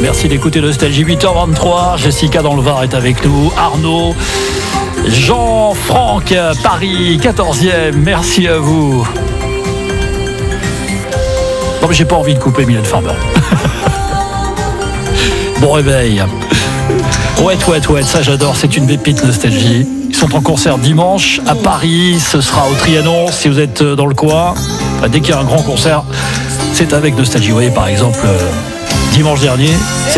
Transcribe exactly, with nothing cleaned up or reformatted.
Merci d'écouter Nostalgie. Huit heures vingt-trois, Jessica dans le Var est avec nous, Arnaud, Jean-Franck, Paris, quatorzième, merci à vous. Non mais j'ai pas envie de couper Mylène Farmer. Bon réveil. Ouais, ouais, ouais, ça j'adore, c'est une pépite Nostalgie. Ils sont en concert dimanche à Paris, ce sera au Trianon si vous êtes dans le coin. Enfin, dès qu'il y a un grand concert, c'est avec Nostalgie. Vous voyez par exemple, euh, dimanche dernier, c'était qui ?